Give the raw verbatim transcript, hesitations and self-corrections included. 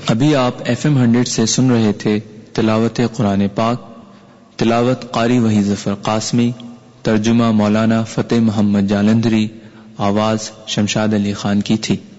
अभी आप F am hundred से सुन रहे थे तिलावत कुरान पाक। तिलावत कारी वही जफर कासमी, तर्जुमा मौलाना फतेह मोहम्मद जालंधरी, आवाज शमशाद अली खान की थी।